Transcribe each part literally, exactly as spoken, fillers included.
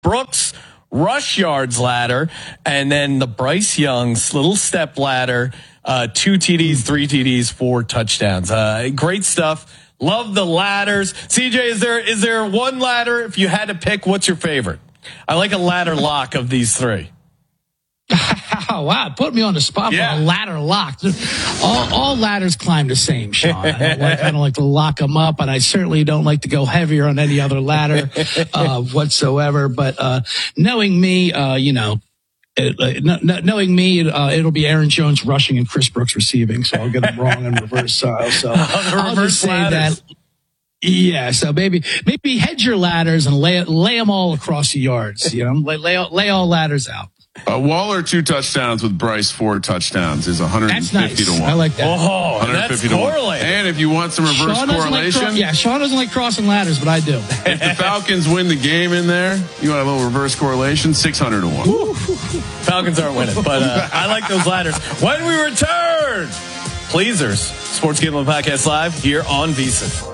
Brooks rush yards ladder, and then the Bryce Young's little step ladder, uh, two T Ds, three T Ds, four touchdowns. Uh, great stuff. Love the ladders. C J, is there, is there one ladder? If you had to pick, what's your favorite? I like a ladder lock of these three. Wow, put me on the spot yeah. for a ladder lock. All, all ladders climb the same, Sean. I don't, like, I don't like to lock them up, and I certainly don't like to go heavier on any other ladder uh, whatsoever. But uh, knowing me, uh, you know, it, uh, n- knowing me, uh, it'll be Aaron Jones rushing and Chris Brooks receiving, so I'll get them wrong in reverse style. So I'll just say that. Yeah, so maybe maybe hedge your ladders and lay lay them all across the yards. You know, lay lay, lay all ladders out. Uh, Waller two touchdowns with Bryce four touchdowns is one hundred fifty that's nice. to one. I like that. Oh, that's correlated. And if you want some reverse Sean correlation, like cro- yeah, Sean doesn't like crossing ladders, but I do. If the Falcons win the game in there, you want a little reverse correlation, six hundred to one. Woo. Falcons aren't winning, but uh, I like those ladders. When we return, Pleasers, Sports Gambling Podcast Live here on VSiN.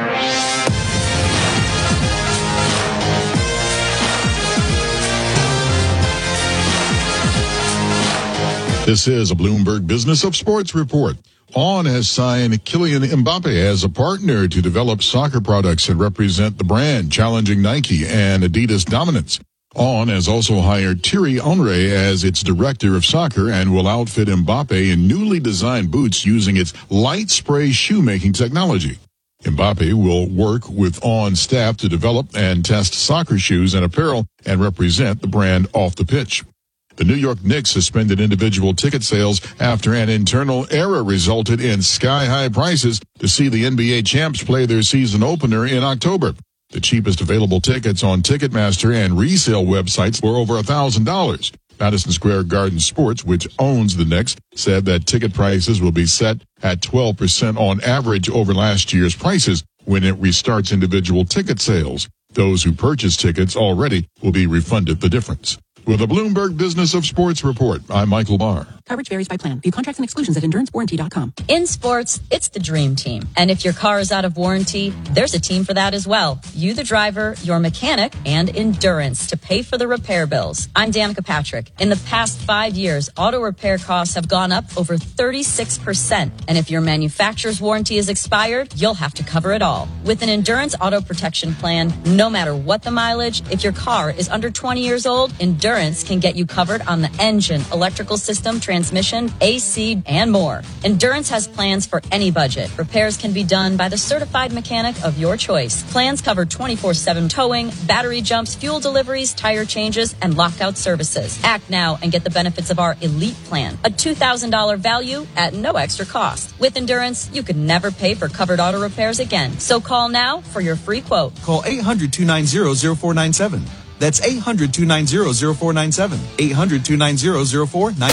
This is a Bloomberg Business of Sports report. On has signed Kylian Mbappe as a partner to develop soccer products that represent the brand, challenging Nike and Adidas dominance. On has also hired Thierry Henry as its director of soccer and will outfit Mbappe in newly designed boots using its light spray shoemaking technology. Mbappe will work with On staff to develop and test soccer shoes and apparel and represent the brand off the pitch. The New York Knicks suspended individual ticket sales after an internal error resulted in sky-high prices to see the N B A champs play their season opener in October. The cheapest available tickets on Ticketmaster and resale websites were over one thousand dollars. Madison Square Garden Sports, which owns the Knicks, said that ticket prices will be set at twelve percent on average over last year's prices when it restarts individual ticket sales. Those who purchased tickets already will be refunded the difference. With a Bloomberg Business of Sports report, I'm Michael Barr. Coverage varies by plan. View contracts and exclusions at endurance warranty dot com. In sports, it's the dream team. And if your car is out of warranty, there's a team for that as well. You, the driver, your mechanic, and Endurance to pay for the repair bills. I'm Danica Patrick. In the past five years, auto repair costs have gone up over thirty-six percent. And if your manufacturer's warranty is expired, you'll have to cover it all. With an Endurance auto protection plan, no matter what the mileage, if your car is under twenty years old, Endurance can get you covered on the engine, electrical system, transmission, A C, and more. Endurance has plans for any budget. Repairs can be done by the certified mechanic of your choice. Plans cover twenty-four seven towing, battery jumps, fuel deliveries, tire changes, and lockout services. Act now and get the benefits of our Elite Plan, a two thousand dollars value at no extra cost. With Endurance, you could never pay for covered auto repairs again. So call now for your free quote. Call eight hundred, two nine zero, zero four nine seven. That's eight hundred, two nine zero, zero four nine seven. eight hundred, two nine zero, zero four nine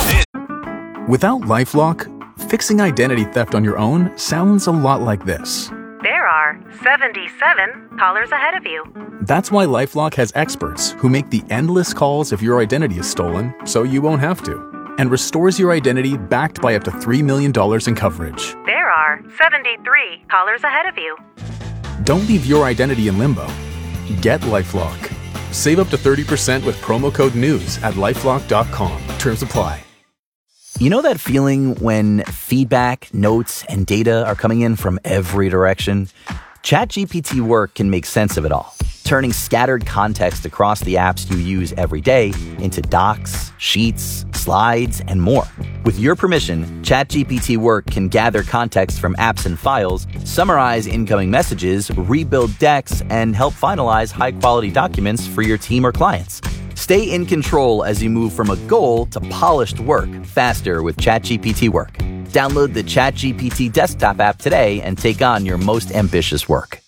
seven. Without LifeLock, fixing identity theft on your own sounds a lot like this. There are seventy-seven callers ahead of you. That's why LifeLock has experts who make the endless calls if your identity is stolen so you won't have to, and restores your identity backed by up to three million dollars in coverage. There are seventy-three callers ahead of you. Don't leave your identity in limbo. Get LifeLock. Save up to thirty percent with promo code NEWS at lifelock dot com. Terms apply. You know that feeling when feedback, notes, and data are coming in from every direction? ChatGPT Work can make sense of it all, turning scattered context across the apps you use every day into docs, sheets, slides, and more. With your permission, ChatGPT Work can gather context from apps and files, summarize incoming messages, rebuild decks, and help finalize high-quality documents for your team or clients. Stay in control as you move from a goal to polished work faster with ChatGPT Work. Download the ChatGPT desktop app today and take on your most ambitious work.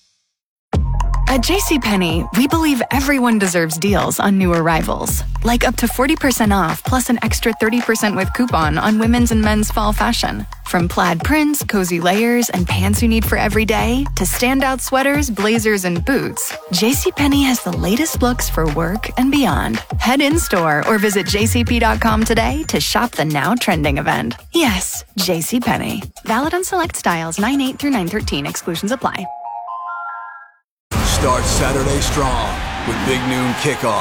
At JCPenney, we believe everyone deserves deals on new arrivals, like up to forty percent off plus an extra thirty percent with coupon on women's and men's fall fashion. From plaid prints, cozy layers, and pants you need for every day, to standout sweaters, blazers, and boots, JCPenney has the latest looks for work and beyond. Head in-store or visit j c p dot com today to shop the now trending event. Yes, JCPenney. Valid on select styles nine eight through nine thirteen. Exclusions apply. Start Saturday strong with Big Noon Kickoff.